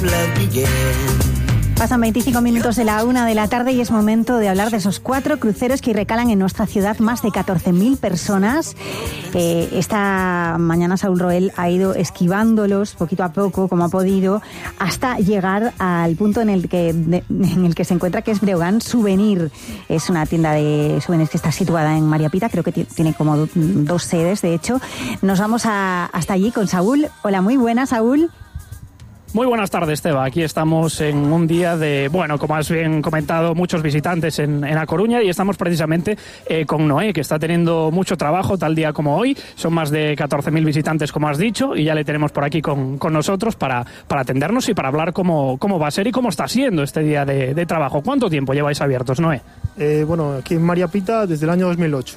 Pasan 25 minutos de la 1 de la tarde y es momento de hablar de esos 4 cruceros que recalan en nuestra ciudad más de 14.000 personas. Esta mañana Saúl Roel ha ido esquivándolos poquito a poco, como ha podido, hasta llegar al punto en el que se encuentra, que es Breogán Souvenir. Es una tienda de souvenirs que está situada en María Pita, creo que tiene como 2 sedes, de hecho. Nos vamos hasta allí con Saúl. Hola, muy buenas, Saúl. Muy buenas tardes, Teba. Aquí estamos en un día de, bueno, como has bien comentado, muchos visitantes en A Coruña, y estamos precisamente con Noé, que está teniendo mucho trabajo tal día como hoy. Son más de 14.000 visitantes, como has dicho, y ya le tenemos por aquí con nosotros para atendernos y para hablar cómo va a ser y cómo está siendo este día de trabajo. ¿Cuánto tiempo lleváis abiertos, Noé? Bueno, aquí en María Pita desde el año 2008.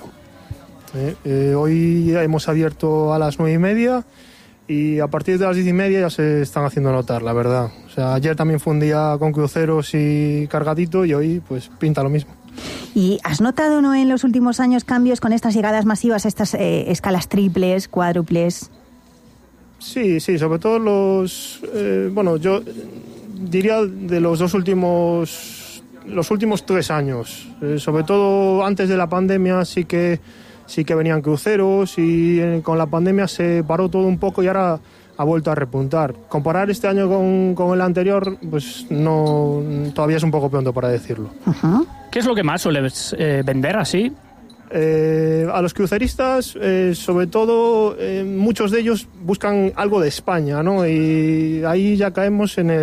Hoy hemos abierto a las 9:30. Y a partir de las 10:30 ya se están haciendo notar, la verdad. O sea, ayer también fue un día con cruceros y cargadito, y hoy pues pinta lo mismo. ¿Y has notado, no, en los últimos años cambios con estas llegadas masivas, estas escalas triples, cuádruples? Sí, sobre todo bueno, yo diría de los últimos 3 años. Sobre todo antes de la pandemia sí que venían cruceros, y con la pandemia se paró todo un poco y ahora ha vuelto a repuntar. Comparar este año con el anterior, pues no, todavía es un poco pronto para decirlo. Uh-huh. ¿Qué es lo que más sueles vender así? A los cruceristas, sobre todo, muchos de ellos buscan algo de España, ¿no? Y ahí ya caemos en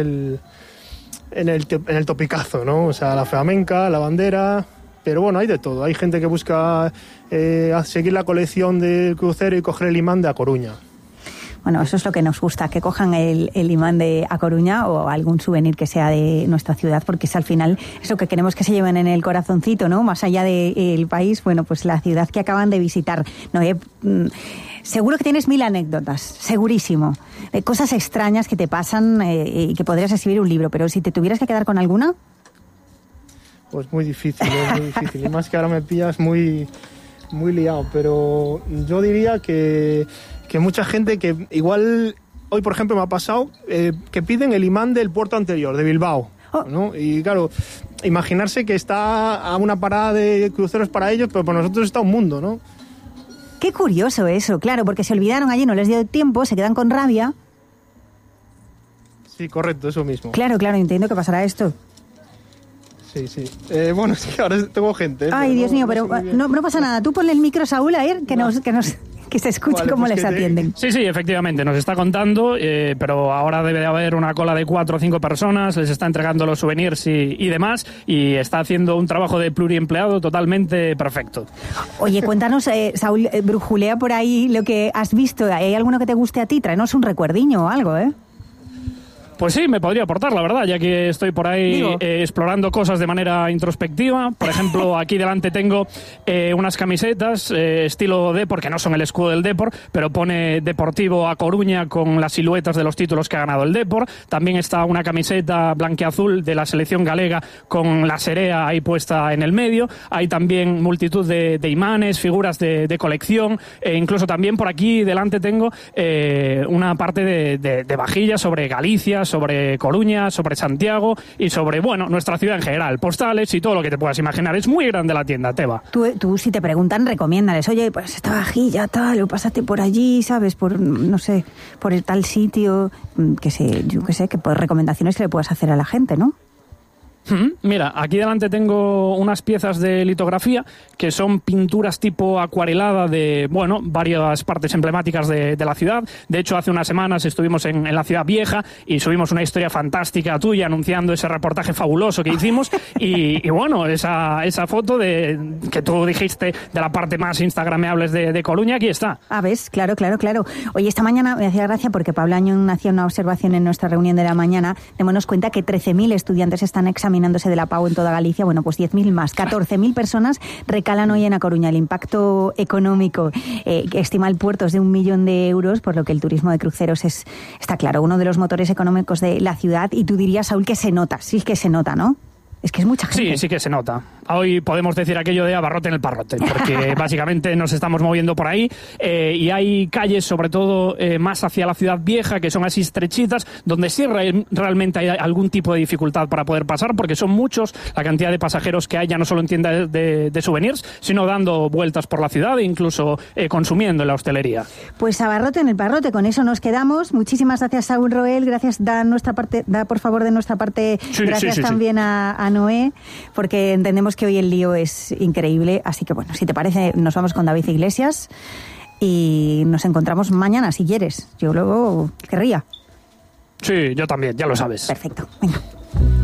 el topicazo, ¿no? O sea, la flamenca, la bandera. Pero bueno, hay de todo. Hay gente que busca seguir la colección del crucero y coger el imán de A Coruña. Bueno, eso es lo que nos gusta, que cojan el imán de A Coruña o algún souvenir que sea de nuestra ciudad, porque es al final eso que queremos que se lleven en el corazoncito, ¿no? Más allá del país, bueno, pues la ciudad que acaban de visitar. No, seguro que tienes 1000 anécdotas, segurísimo. Cosas extrañas que te pasan y que podrías escribir un libro, pero si te tuvieras que quedar con alguna... Pues muy difícil, muy difícil. Y más que ahora me pillas muy liado. Pero yo diría que mucha gente que igual... Hoy, por ejemplo, me ha pasado que piden el imán del puerto anterior, de Bilbao, ¿no? Y claro, imaginarse que está a una parada de cruceros para ellos, pero para nosotros está un mundo, ¿no? Qué curioso eso, claro, porque se olvidaron allí, no les dio tiempo, se quedan con rabia. Sí, correcto, eso mismo. Claro, entiendo que pasará esto. Sí. Bueno, es que ahora tengo gente. Ay, Dios mío, pero no pasa nada. Tú ponle el micro, Saúl, a ver, que se escuche cómo les atienden. Sí, efectivamente, nos está contando, pero ahora debe de haber una cola de 4 o 5 personas, les está entregando los souvenirs y demás, y está haciendo un trabajo de pluriempleado totalmente perfecto. Oye, cuéntanos, Saúl, brujulea por ahí lo que has visto. ¿Hay alguno que te guste a ti? Tráenos un recuerdiño o algo, ¿eh? Pues sí, me podría aportar, la verdad, ya que estoy por ahí explorando cosas de manera introspectiva. Por ejemplo, aquí delante tengo unas camisetas estilo Depor, que no son el escudo del Depor, pero pone Deportivo A Coruña con las siluetas de los títulos que ha ganado el Depor. También está una camiseta blanqueazul de la selección galega con la serea ahí puesta en el medio. Hay también multitud de imanes, figuras de colección. Incluso también por aquí delante tengo una parte de vajillas sobre Galicia, sobre Coruña, sobre Santiago y sobre, bueno, nuestra ciudad en general, postales y todo lo que te puedas imaginar. Es muy grande la tienda, Teba. Tú si te preguntan, recomiéndales, oye, pues esta vajilla, tal, o pásate por allí, ¿sabes? Por, no sé, por el tal sitio, yo qué sé, que por recomendaciones que le puedas hacer a la gente, ¿no? Mira, aquí delante tengo unas piezas de litografía que son pinturas tipo acuarelada de, bueno, varias partes emblemáticas de la ciudad. De hecho, hace unas semanas estuvimos en la Ciudad Vieja y subimos una historia fantástica tuya anunciando ese reportaje fabuloso que hicimos y bueno, esa foto de que tú dijiste de la parte más instagrameables de Coruña, aquí está. Ah, ¿ves? Claro. Oye, esta mañana me hacía gracia porque Pablo Añón hacía una observación en nuestra reunión de la mañana. Démonos cuenta que 13.000 estudiantes están examinándose de la PAU en toda Galicia. Bueno, pues 10.000 más. 14.000 personas recalan hoy en A Coruña. El impacto económico que estima el puerto es de 1 millón de euros, por lo que el turismo de cruceros está claro, uno de los motores económicos de la ciudad. Y tú dirías, Saúl, que se nota. Sí, que se nota, ¿no? Es que es mucha gente. Sí que se nota. hoy podemos decir aquello de abarrote en el parrote, porque básicamente nos estamos moviendo por ahí y hay calles, sobre todo más hacia la ciudad vieja, que son así estrechitas, donde sí realmente hay algún tipo de dificultad para poder pasar, porque son muchos la cantidad de pasajeros que hay, ya no solo en tiendas de souvenirs, sino dando vueltas por la ciudad e incluso consumiendo en la hostelería. Pues abarrote en el parrote, con eso nos quedamos. Muchísimas gracias, Saúl Roel, gracias, da por favor de nuestra parte, gracias también a Noé, porque entendemos que hoy el lío es increíble, así que bueno, si te parece, nos vamos con David Iglesias y nos encontramos mañana, si quieres. Yo luego querría. Sí, yo también, ya lo sabes. Perfecto, venga.